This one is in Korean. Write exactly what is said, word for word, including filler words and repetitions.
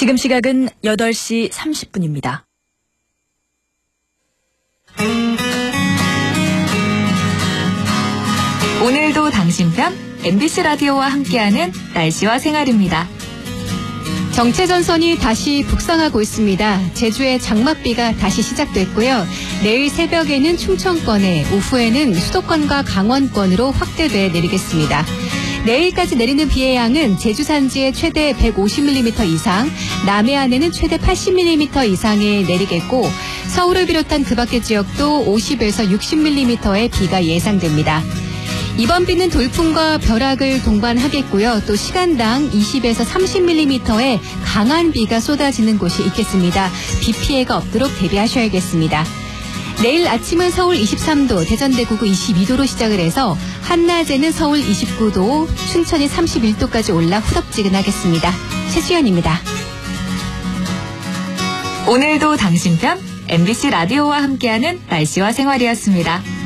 지금 시각은 여덟 시 삼십 분입니다. 오늘도 당신 편 엠비씨 라디오와 함께하는 날씨와 생활입니다. 정체전선이 다시 북상하고 있습니다. 제주에 장맛비가 다시 시작됐고요. 내일 새벽에는 충청권에, 오후에는 수도권과 강원권으로 확대돼 내리겠습니다. 내일까지 내리는 비의 양은 제주 산지에 최대 백오십 밀리미터 이상, 남해안에는 최대 팔십 밀리미터 이상에 내리겠고, 서울을 비롯한 그 밖의 지역도 오십에서 육십 밀리미터의 비가 예상됩니다. 이번 비는 돌풍과 벼락을 동반하겠고요. 또 시간당 이십에서 삼십 밀리미터의 강한 비가 쏟아지는 곳이 있겠습니다. 비 피해가 없도록 대비하셔야겠습니다. 내일 아침은 서울 이십삼 도, 대전 대구구 이십이 도로 시작을 해서 한낮에는 서울 이십구 도, 춘천이 삼십일 도까지 올라 후덥지근하겠습니다. 최수연입니다. 오늘도 당신 편 엠비씨 라디오와 함께하는 날씨와 생활이었습니다.